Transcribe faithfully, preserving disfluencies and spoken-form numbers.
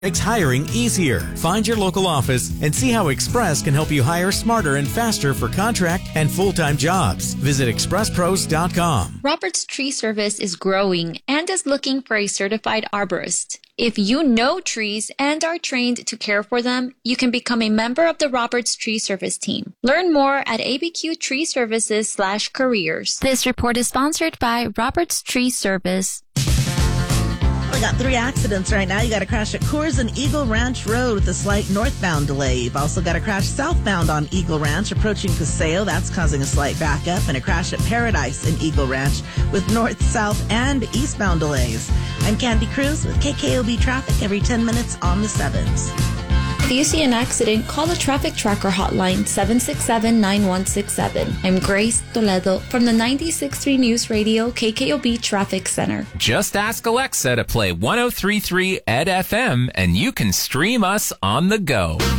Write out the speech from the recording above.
Makes hiring easier. Find your local office and see how Express can help you hire smarter and faster for contract and full-time jobs. Visit express pros dot com. Roberts Tree Service is growing and is looking for a certified arborist. If you know trees and are trained to care for them, you can become a member of the Roberts Tree Service team. Learn more at abqtreeservices slash careers. This report is sponsored by Roberts Tree Service. We got three accidents right now. You got a crash at Coors and Eagle Ranch Road with a slight northbound delay. You've also got a crash southbound on Eagle Ranch approaching Paseo. That's causing a slight backup. And a crash at Paradise in Eagle Ranch with north, south, and eastbound delays. I'm Candy Cruz with K K O B Traffic every ten minutes on the sevens. If you see an accident, call the Traffic Tracker hotline seven six seven, nine one six seven. I'm Grace Toledo from the ninety-six point three News Radio K K O B Traffic Center. Just ask Alexa to play one oh three point three E D F M and you can stream us on the go.